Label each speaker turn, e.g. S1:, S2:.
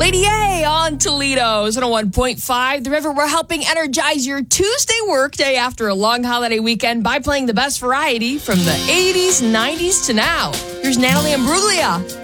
S1: Lady A on Toledo's 101.5. The River, we're helping energize your Tuesday workday after a long holiday weekend by playing the best variety from the 80s, 90s to now. Here's Natalie Imbruglia.